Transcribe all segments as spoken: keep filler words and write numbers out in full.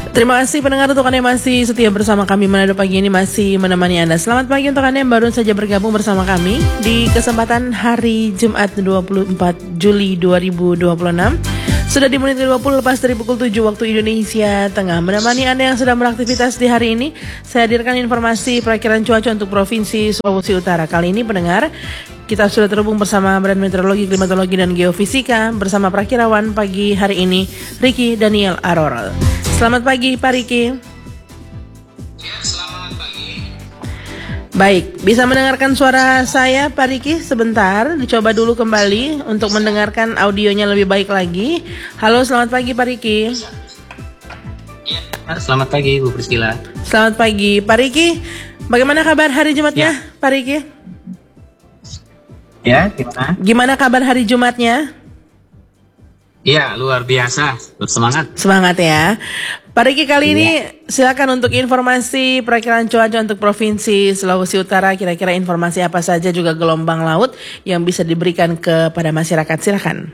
Terima kasih pendengar untuk Anda yang masih setia bersama kami. Manado pagi ini masih menemani Anda. Selamat pagi untuk Anda yang baru saja bergabung bersama kami di kesempatan hari Jumat dua puluh empat Juli dua ribu dua puluh enam. Sudah di menit dua puluh lepas dari pukul tujuh waktu Indonesia Tengah. Menemani Anda yang sedang beraktivitas di hari ini, saya hadirkan informasi perakiran cuaca untuk Provinsi Sulawesi Utara. Kali ini pendengar, kita sudah terhubung bersama Badan Meteorologi, Klimatologi, dan Geofisika bersama Prakirawan pagi hari ini, Ricky Daniel Arorol. Selamat pagi Pak Ricky. Ya, selamat pagi. Baik, bisa mendengarkan suara saya Pak Ricky? Sebentar, dicoba dulu kembali untuk mendengarkan audionya lebih baik lagi. Halo, selamat pagi Pak Ricky. Ya, selamat pagi Bu Priscila. Selamat pagi Pak Ricky. Bagaimana kabar hari Jumatnya Ya. Pak Ricky? Ya, gimana? Gimana kabar hari Jumatnya? Ya, luar biasa, bersemangat. Semangat ya. Pak Ricky, kali Ya. ini silakan untuk informasi perakiran cuaca untuk Provinsi Sulawesi Utara. Kira-kira informasi apa saja juga gelombang laut yang bisa diberikan kepada masyarakat. Silakan.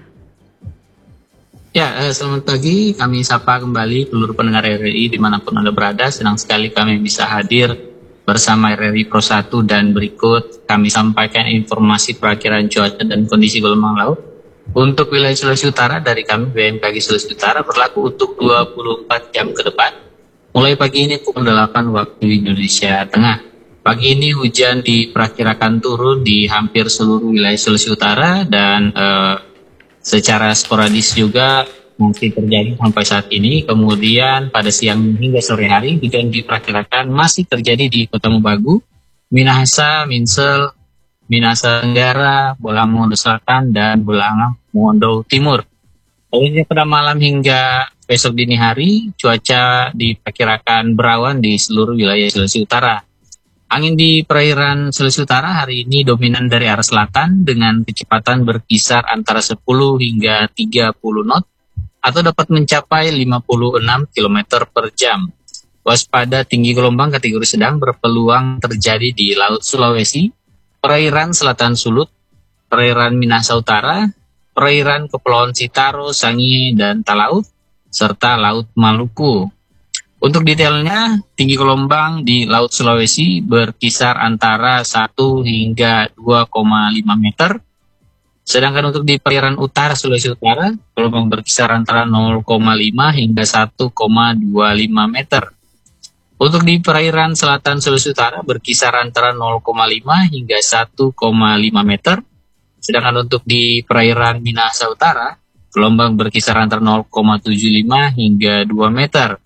Ya, eh, selamat pagi. Kami sapa kembali seluruh pendengar R R I dimanapun Anda berada. Senang sekali kami bisa hadir bersama R R I Pro satu, dan berikut kami sampaikan informasi perakiran cuaca dan kondisi gelombang laut untuk wilayah Sulawesi Utara dari kami B M K G Sulawesi Utara, berlaku untuk dua puluh empat jam ke depan. Mulai pagi ini pukul delapan waktu Indonesia Tengah. Pagi ini hujan diperkirakan turun di hampir seluruh wilayah Sulawesi Utara, dan eh, secara sporadis juga masih terjadi sampai saat ini. Kemudian pada siang hingga sore hari hujan diperkirakan masih terjadi di Kota Mobagu, Minahasa, Minsel, Minahasa Tenggara, Bolang Mongondo Selatan, dan Bolang Mongondo Timur. Kemudian pada malam hingga besok dini hari, cuaca diperkirakan berawan di seluruh wilayah Sulawesi Utara. Angin di perairan Sulawesi Utara hari ini dominan dari arah selatan dengan kecepatan berkisar antara sepuluh hingga tiga puluh knot atau dapat mencapai lima puluh enam kilometer per jam. Waspada tinggi gelombang kategori sedang berpeluang terjadi di Laut Sulawesi, perairan Selatan Sulut, perairan Minahasa Utara, perairan Kepulauan Sitaro, Sangihe, dan Talaut, serta Laut Maluku. Untuk detailnya, tinggi gelombang di Laut Sulawesi berkisar antara satu hingga dua koma lima meter. Sedangkan untuk di perairan utara Sulawesi Utara, gelombang berkisar antara nol koma lima hingga satu koma dua lima meter. Untuk di perairan selatan Sulawesi Utara berkisar antara nol koma lima hingga satu koma lima meter. Sedangkan untuk di perairan Minahasa Utara, gelombang berkisar antara nol koma tujuh lima hingga dua meter.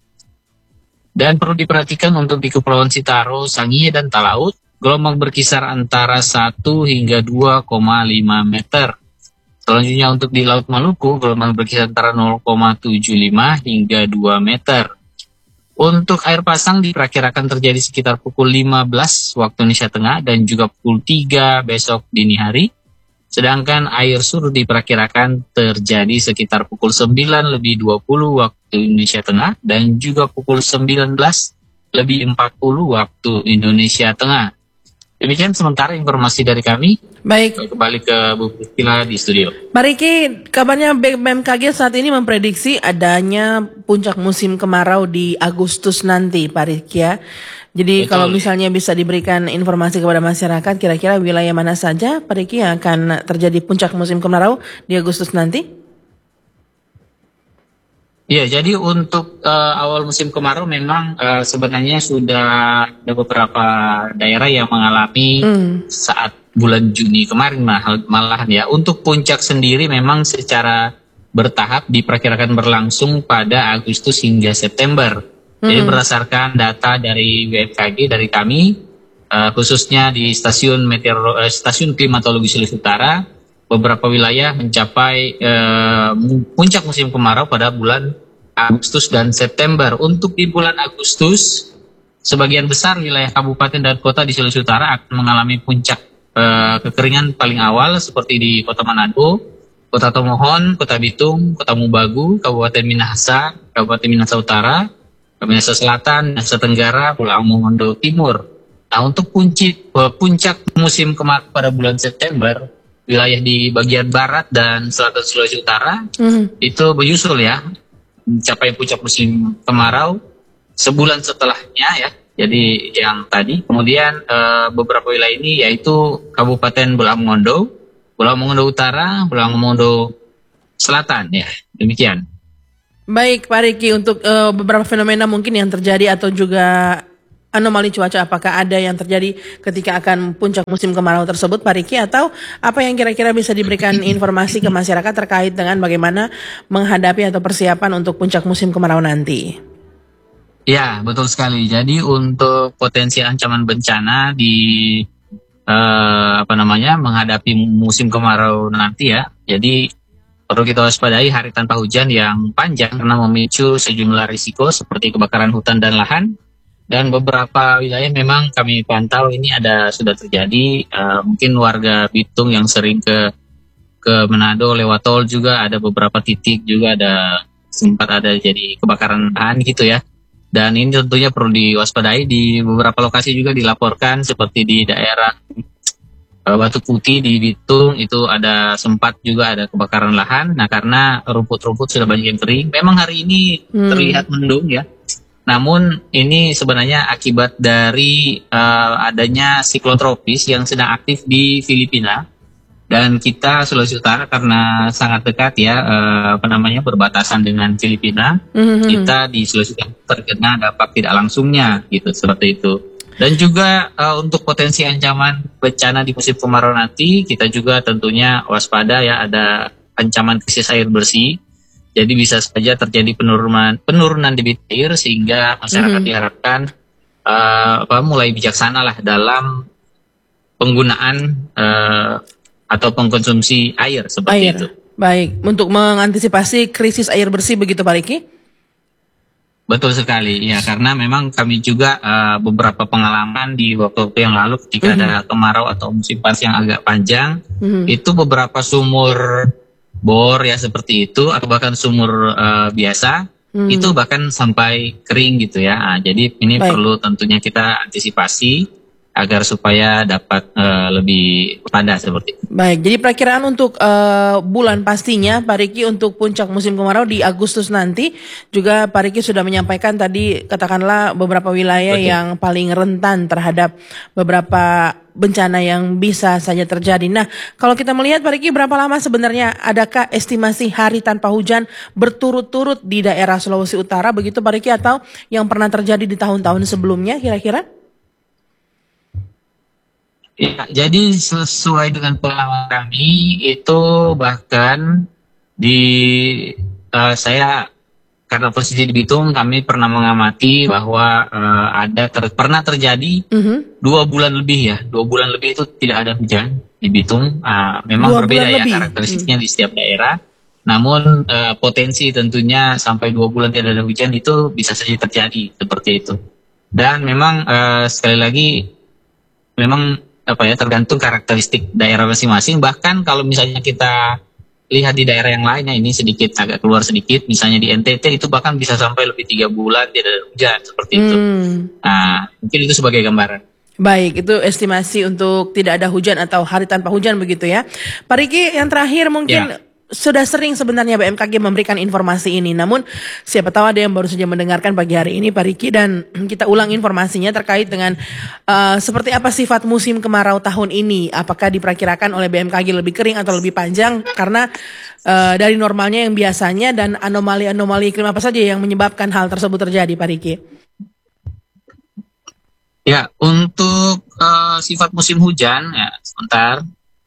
Dan perlu diperhatikan untuk di Kepulauan Sitaro, Sangihe, dan Talaut, gelombang berkisar antara satu hingga dua koma lima meter. Selanjutnya untuk di Laut Maluku, gelombang berkisar antara nol koma tujuh lima hingga dua meter. Untuk air pasang diperkirakan terjadi sekitar pukul lima belas waktu Indonesia Tengah dan juga pukul tiga besok dini hari. Sedangkan air surut diperkirakan terjadi sekitar pukul sembilan lebih dua puluh waktu Indonesia Tengah dan juga pukul sembilan belas lebih empat puluh waktu Indonesia Tengah. Demikian sementara informasi dari kami. Baik. Kembali ke Bu Priscila di studio. Pak Ricky, kabarnya B M K G saat ini memprediksi adanya puncak musim kemarau di Agustus nanti, Pak Ricky ya. Jadi Betul. Kalau misalnya bisa diberikan informasi kepada masyarakat, kira-kira wilayah mana saja Pak Ricky yang akan terjadi puncak musim kemarau di Agustus nanti? Ya, jadi untuk uh, awal musim kemarau memang uh, sebenarnya sudah ada beberapa daerah yang mengalami hmm. saat bulan Juni kemarin malah, malahan ya. Untuk puncak sendiri memang secara bertahap diperkirakan berlangsung pada Agustus hingga September. Hmm. Jadi berdasarkan data dari B M K G dari kami, uh, khususnya di stasiun meteoro, uh, stasiun klimatologi Sulawesi Utara, beberapa wilayah mencapai uh, puncak musim kemarau pada bulan Agustus dan September. Untuk di bulan Agustus, sebagian besar wilayah kabupaten dan kota di Sulawesi Utara akan mengalami puncak uh, kekeringan paling awal seperti di Kota Manado, Kota Tomohon, Kota Bitung, Kota Mobagu, Kabupaten Minahasa, Kabupaten Minahasa Utara, Minahasa Selatan, Minahasa Tenggara, Bolang Mongondo Timur. Nah, untuk punci, puncak musim kemarau pada bulan September, wilayah di bagian barat dan selatan Sulawesi Utara mm-hmm. itu menyusul ya, mencapai puncak musim kemarau sebulan setelahnya ya. Jadi yang tadi, kemudian uh, beberapa wilayah ini yaitu Kabupaten Bolang Mongondo, Bolang Mongondo Utara, Bolang Mongondo Selatan ya. Demikian. Baik Pak Riki, untuk uh, beberapa fenomena mungkin yang terjadi atau juga anomali cuaca, apakah ada yang terjadi ketika akan puncak musim kemarau tersebut Pak Riki, atau apa yang kira-kira bisa diberikan informasi ke masyarakat terkait dengan bagaimana menghadapi atau persiapan untuk puncak musim kemarau nanti? Ya, betul sekali. Jadi untuk potensi ancaman bencana di eh, apa namanya menghadapi musim kemarau nanti ya. Jadi perlu kita waspadai hari tanpa hujan yang panjang karena memicu sejumlah risiko seperti kebakaran hutan dan lahan. Dan beberapa wilayah memang kami pantau ini ada sudah terjadi. Uh, mungkin warga Bitung yang sering ke ke Manado lewat tol juga ada beberapa titik juga ada sempat ada jadi kebakaran lahan gitu ya. Dan ini tentunya perlu diwaspadai. Di beberapa lokasi juga dilaporkan seperti di daerah uh, Batu Putih di Bitung itu ada sempat juga ada kebakaran lahan. Nah karena rumput-rumput sudah banyak yang kering. Memang hari ini hmm. terlihat mendung ya. Namun ini sebenarnya akibat dari uh, adanya siklon tropis yang sedang aktif di Filipina, dan kita Sulawesi Utara karena sangat dekat ya uh, apa namanya berbatasan dengan Filipina, mm-hmm. kita di Sulawesi Utara terkena dampak tidak langsungnya gitu seperti itu. Dan juga uh, untuk potensi ancaman bencana di musim kemarau nanti kita juga tentunya waspada ya, ada ancaman krisis air bersih. Jadi bisa saja terjadi penurunan penurunan debit air sehingga masyarakat mm-hmm. diharapkan uh, apa, mulai bijaksana lah dalam penggunaan uh, atau pengkonsumsi air seperti air. itu. Baik, untuk mengantisipasi krisis air bersih begitu Pak Riki? Betul sekali ya, karena memang kami juga uh, beberapa pengalaman di waktu-waktu yang lalu ketika mm-hmm. ada kemarau atau musim panas yang agak panjang, mm-hmm. itu beberapa sumur bor ya seperti itu atau bahkan sumur uh, biasa hmm. itu bahkan sampai kering gitu ya. Nah, jadi ini Baik. perlu tentunya kita antisipasi agar supaya dapat uh, lebih pada seperti itu. Baik, jadi perakiraan untuk uh, bulan pastinya Pak Riki untuk puncak musim kemarau di Agustus nanti juga Pak Riki sudah menyampaikan tadi katakanlah beberapa wilayah Betul. yang paling rentan terhadap beberapa bencana yang bisa saja terjadi. Nah, kalau kita melihat Pak Riki, berapa lama sebenarnya adakah estimasi hari tanpa hujan berturut-turut di daerah Sulawesi Utara begitu Pak Riki, atau yang pernah terjadi di tahun-tahun sebelumnya kira-kira? Ya, jadi sesuai dengan pengalaman kami itu bahkan di uh, saya karena posisi di Bitung kami pernah mengamati bahwa uh, ada ter, pernah terjadi mm-hmm. dua bulan lebih ya dua bulan lebih itu tidak ada hujan di Bitung. Uh, memang dua berbeda ya lebih. karakteristiknya mm. di setiap daerah. Namun uh, potensi tentunya sampai dua bulan tidak ada hujan itu bisa saja terjadi seperti itu. Dan memang uh, sekali lagi memang apa ya tergantung karakteristik daerah masing-masing. Bahkan kalau misalnya kita lihat di daerah yang lainnya ini sedikit agak keluar sedikit, misalnya di N T T itu bahkan bisa sampai lebih tiga bulan tidak ada hujan seperti itu. Hmm. Nah, mungkin itu sebagai gambaran. Baik, itu estimasi untuk tidak ada hujan atau hari tanpa hujan begitu ya. Pak Riki, yang terakhir mungkin ya. Sudah sering sebenarnya B M K G memberikan informasi ini, namun siapa tahu ada yang baru saja mendengarkan pagi hari ini Pak Riki, dan kita ulang informasinya terkait dengan uh, seperti apa sifat musim kemarau tahun ini. Apakah diperkirakan oleh B M K G lebih kering atau lebih panjang karena uh, dari normalnya yang biasanya, dan anomali-anomali iklim apa saja yang menyebabkan hal tersebut terjadi Pak Riki? Ya, untuk uh, sifat musim hujan ya, sebentar.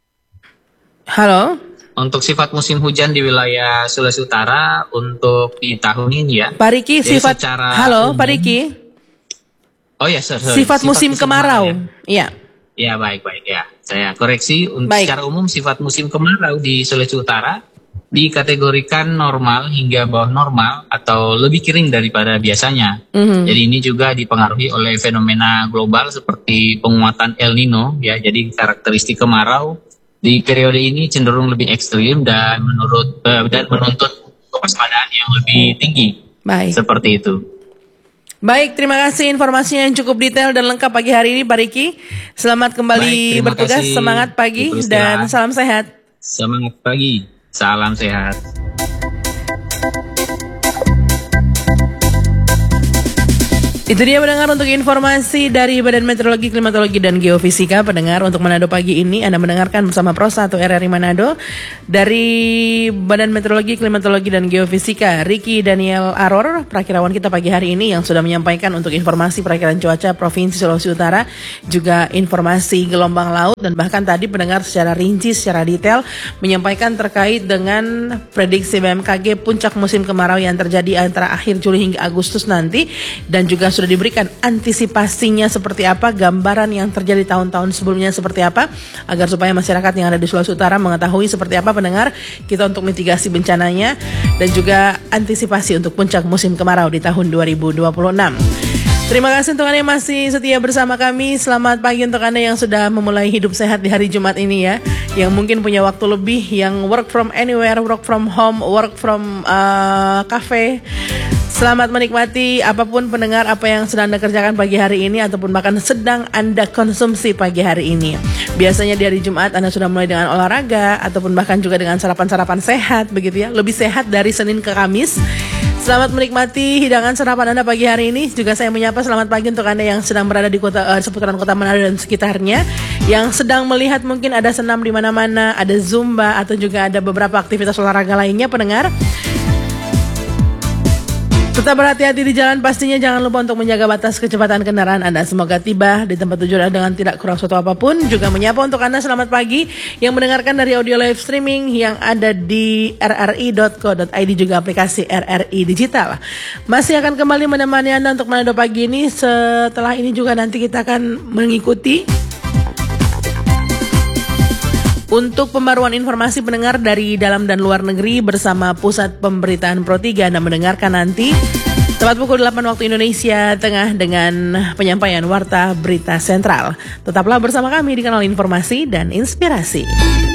Halo. Untuk sifat musim hujan di wilayah Sulawesi Utara untuk di tahun ini ya. Pak Riki, sifat secara halo umum, Pak Riki. Oh ya, sorry, sorry. Sifat, sifat musim, musim kemarau. Iya. Ya. ya, baik-baik ya. Saya koreksi untuk baik. Secara umum sifat musim kemarau di Sulawesi Utara dikategorikan normal hingga bawah normal atau lebih kering daripada biasanya. Mm-hmm. Jadi ini juga dipengaruhi oleh fenomena global seperti penguatan El Nino ya. Jadi karakteristik kemarau di periode ini cenderung lebih ekstrim dan menurut uh, dan menuntut kewaspadaan yang lebih tinggi. Baik. Seperti itu. Baik, terima kasih informasinya yang cukup detail dan lengkap pagi hari ini Pak Riki. Selamat kembali Baik, bertugas, kasih. Semangat pagi dan salam sehat. Semangat pagi, salam sehat. Itu dia pendengar untuk informasi dari Badan Meteorologi, Klimatologi, dan Geofisika. Pendengar untuk Manado pagi ini Anda mendengarkan bersama Pro satu R R I Manado. Dari Badan Meteorologi, Klimatologi, dan Geofisika, Ricky Daniel Aror, perakirawan kita pagi hari ini yang sudah menyampaikan untuk informasi perakiran cuaca Provinsi Sulawesi Utara, juga informasi gelombang laut, dan bahkan tadi pendengar secara rinci, secara detail menyampaikan terkait dengan prediksi B M K G puncak musim kemarau yang terjadi antara akhir Juli hingga Agustus nanti, dan juga sudah diberikan antisipasinya seperti apa, gambaran yang terjadi tahun-tahun sebelumnya seperti apa, agar supaya masyarakat yang ada di Sulawesi Utara mengetahui seperti apa pendengar kita untuk mitigasi bencananya dan juga antisipasi untuk puncak musim kemarau di tahun dua ribu dua puluh enam. Terima kasih untuk Anda yang masih setia bersama kami. Selamat pagi untuk Anda yang sudah memulai hidup sehat di hari Jumat ini ya, yang mungkin punya waktu lebih, yang work from anywhere, work from home, work from uh, cafe. Selamat menikmati apapun pendengar apa yang sedang Anda kerjakan pagi hari ini ataupun bahkan sedang Anda konsumsi pagi hari ini. Biasanya di hari Jumat Anda sudah mulai dengan olahraga ataupun bahkan juga dengan sarapan-sarapan sehat begitu ya, lebih sehat dari Senin ke Kamis. Selamat menikmati hidangan sarapan Anda pagi hari ini. Juga saya menyapa selamat pagi untuk Anda yang sedang berada di kota uh, seputaran Kota Manado dan sekitarnya, yang sedang melihat mungkin ada senam di mana-mana, ada zumba atau juga ada beberapa aktivitas olahraga lainnya pendengar. Tetap berhati-hati di jalan, pastinya jangan lupa untuk menjaga batas kecepatan kendaraan Anda. Semoga tiba di tempat tujuan Anda dengan tidak kurang suatu apapun. Juga menyapa untuk Anda selamat pagi yang mendengarkan dari audio live streaming yang ada di r r i dot co dot i d, juga aplikasi R R I Digital. Masih akan kembali menemani Anda untuk Manado pagi ini. Setelah ini juga nanti kita akan mengikuti untuk pembaruan informasi pendengar dari dalam dan luar negeri bersama Pusat Pemberitaan Pro tiga. Anda mendengarkan nanti tepat pukul delapan waktu Indonesia Tengah dengan penyampaian Warta Berita Sentral. Tetaplah bersama kami di kanal Informasi dan Inspirasi.